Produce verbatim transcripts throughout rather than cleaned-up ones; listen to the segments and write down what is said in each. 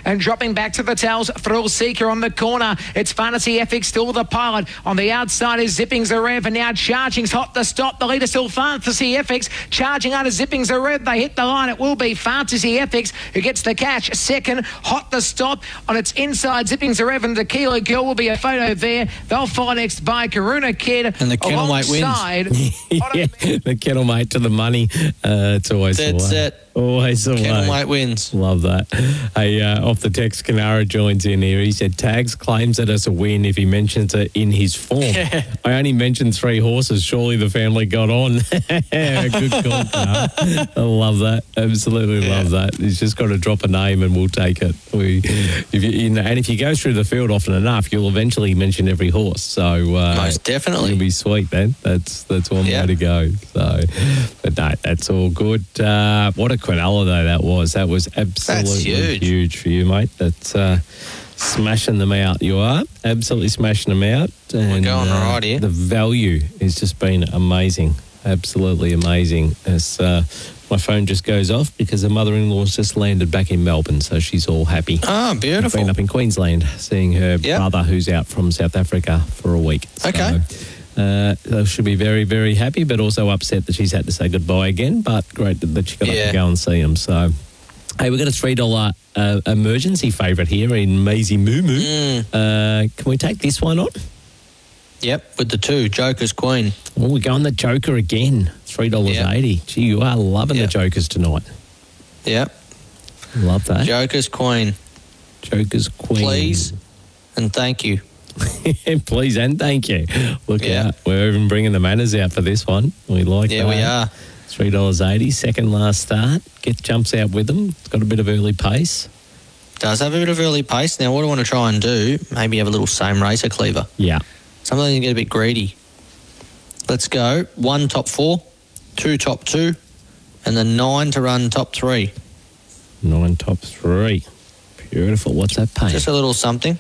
and dropping back to the tails. Thrill Seeker on the corner. It's Fantasy Epic still the pilot. On the outside is Zipping Zarev, and now Charging's hot to stop. The leader still Fantasy Ethics. Charging out of Zipping Zarev. They hit the line. It will be Fantasy Ethics who gets the catch. Second, hot to stop. On its inside, Zipping Zarev and Tequila Girl will be a photo there. They'll follow next by Karuna Kid. And the kennel mate wins. Yeah, the kennel mate to the money. Uh, it's always That's the way. it. Always the Kennel way. mate wins. Love that. Hey, uh, off the text, Canara joins in here. He said, Tags claims it as a win if he mentions it in his form. Yeah. I only mentioned three horses. Surely the family got on. Good call, Canara. I love that. Absolutely Yeah. love that. He's just got to drop a name and we'll take it. We, if you, you know, and if you go through the field often enough, you'll eventually mention every horse. So uh, Most definitely. It'll be sweet then. That's that's one Yeah. way to go. So, but no, that's all good. Uh, what a Quinella though that was. That was absolutely huge. huge for you, mate. That's uh, smashing them out. You are absolutely smashing them out. And, going uh, right here. The value has just been amazing. Absolutely amazing. As uh, my phone just goes off because her mother-in-law's just landed back in Melbourne, so she's all happy. Oh, beautiful. Been up in Queensland seeing her Yep. brother who's out from South Africa for a week. Okay. So, uh, they should be very, very happy, but also upset that she's had to say goodbye again. But great that, that she got up Yeah. to go and see him. So, hey, we've got a three dollar uh, emergency favourite here in Maisie Moo Moo. Mm. Uh, can we take this one on? Yep, with the two. Joker's Queen. Oh, we're going the Joker again. three dollars eighty. Yep. Gee, you are loving Yep. the Jokers tonight. Yep. Love that. Joker's Queen. Joker's Queen. Please and thank you. Please and thank you. Look Yeah. out. We're even bringing the manners out for this one. We like Yeah, that. we are. three dollars eighty. Second last start. Get jumps out with them. It's got a bit of early pace. Does have a bit of early pace. Now, what I want to try and do, maybe have a little same racer cleaver. Yeah. Something to get a bit greedy. Let's go. One top four, two top two, and then nine to run top three. Nine top three. Beautiful. What's that paying? Just a little something.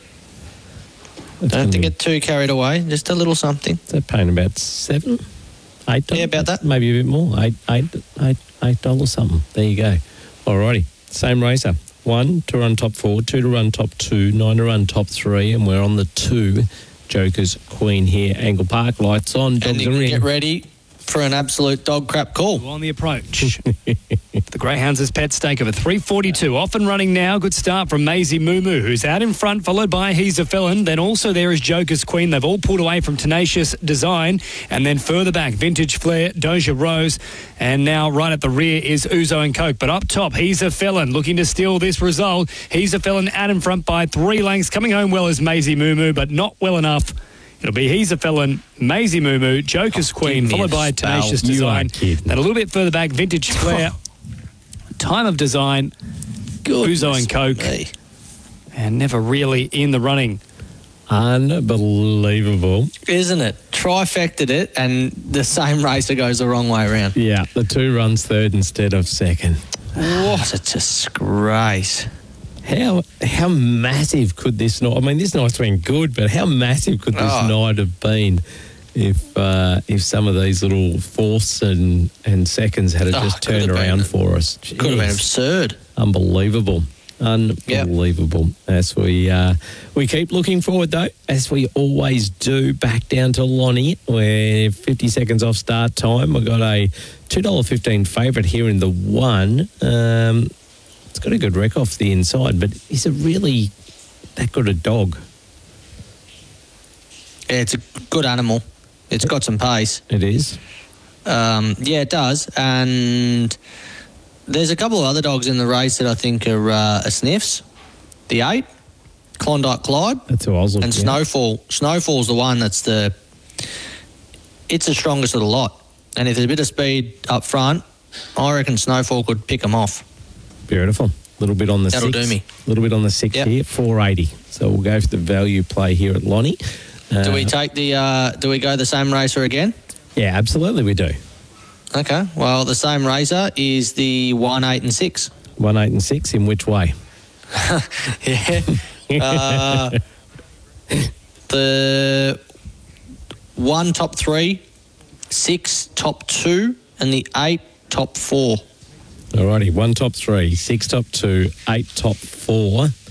That's Don't have to gonna be- get too carried away. Just a little something. Is that paying about seven? Eight dollars? Yeah, about that. Maybe a bit more. Eight, eight, eight, eight dollars something. There you go. Alrighty. Same racer. One to run top four, two to run top two, nine to run top three, and we're on the two. Joker's Queen here. Angle Park, lights on, And dogs you are can in. get ready for an absolute dog crap call. On the approach. The Greyhounds' as pet stake of a three forty-two. Off and running now. Good start from Maisie Moo Moo, who's out in front, followed by He's a Felon. Then also there is Joker's Queen. They've all pulled away from Tenacious Design. And then further back, Vintage Flair, Doja Rose. And now right at the rear is Uzo and Coke. But up top, He's a Felon looking to steal this result. He's a Felon out in front by three lengths. Coming home well is Maisie Moo Moo, but not well enough. It'll be He's a Felon, Maisie Moo Moo, Joker's Oh, Queen, give me followed a by spell. Tenacious You are Design. kidding. Then a little bit further back, Vintage Flair, Time of Design, Uzo and Coke, Me. and never really in the running. Unbelievable. Isn't it? Trifected it, and the same racer goes the wrong way around. Yeah, the two runs third instead of second. What a disgrace. How how massive could this night? I mean, this night's been good, but how massive could this Oh. night have been if uh, if some of these little fourths and, and seconds had Oh, just could have turned been- around for us? Could have been Jeez. absurd. Unbelievable. Unbelievable. As we uh, we keep looking forward, though, as we always do, back down to Lonnie. We're fifty seconds off start time. We've got a two dollars fifteen favourite here in the one. Um, it's got a good wreck off the inside, but is it really that good a dog? Yeah, it's a good animal. It's got some pace. It is. Um, yeah, it does. And there's a couple of other dogs in the race that I think are, uh, are sniffs. The eight, Klondike Clyde, That's who I was looking and at. Snowfall. Snowfall's the one that's the... It's the strongest of the lot. And if there's a bit of speed up front, I reckon Snowfall could pick them off. Beautiful. A little bit on the That'll six. do me. A little bit on the six Yep. here, four eighty. So we'll go for the value play here at Lonnie. Uh, Do we take the... Uh, do we go the same racer again? Yeah, absolutely we do. Okay. Well, the same racer is the one, eight, and six. One, eight, and six. In which way? Yeah. uh, the one top three, six top two, and the eight top four. Alrighty, one top three, six top two, eight top four.